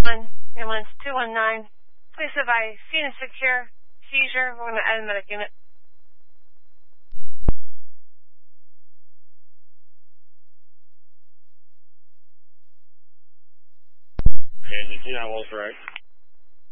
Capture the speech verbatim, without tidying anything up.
one, ambulance two one nine. Please advise, seen a secure seizure. We're going to add a medic unit. Okay, eighteen, I will correct.